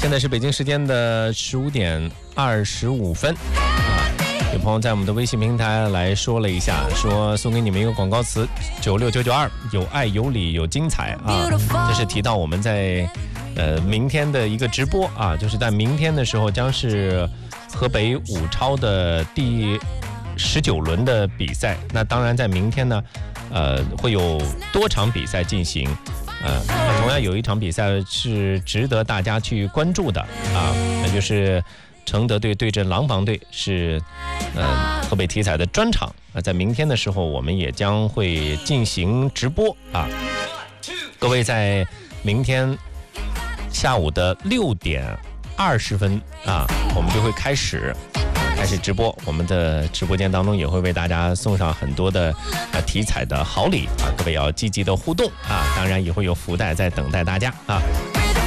现在是北京时间的15点25分有朋友在我们的微信平台来说了一下，说送给你们一个广告词96992，有爱有理有精彩啊。这是提到我们在明天的一个直播啊，就是在明天的时候将是河北武超的第19轮的比赛。那当然在明天呢会有多场比赛进行那同样有一场比赛是值得大家去关注的啊，那就是承德队对阵廊坊队，是河北体彩的专场。在明天的时候我们也将会进行直播啊，各位在明天下午的6点20分啊，我们就会开始直播。我们的直播间当中也会为大家送上很多的体彩的好礼啊，各位要积极的互动啊，当然也会有福袋在等待大家啊。